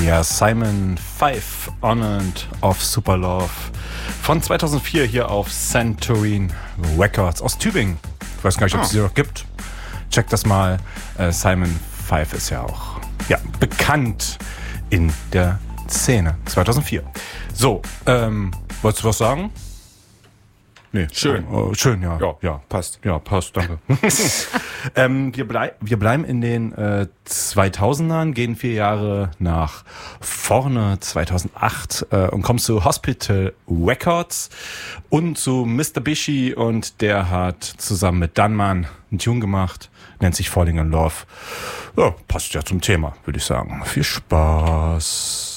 Ja, Simon Five on and off Super Love von 2004 hier auf Santorin Records aus Tübingen. Ich weiß gar nicht, ob es sie noch gibt. Check das mal. Simon Five ist ja auch bekannt in der Szene. 2004. So, wolltest du was sagen? Nee. Schön. Schön, ja. Ja, passt. Ja, passt, danke. Wir bleiben in den 2000ern, gehen 4 Jahre nach vorne, 2008, und kommen zu Hospital Records und zu Mr. Bishi, und der hat zusammen mit Dunman einen Tune gemacht, nennt sich Falling in Love. Ja, passt ja zum Thema, würde ich sagen. Viel Spaß.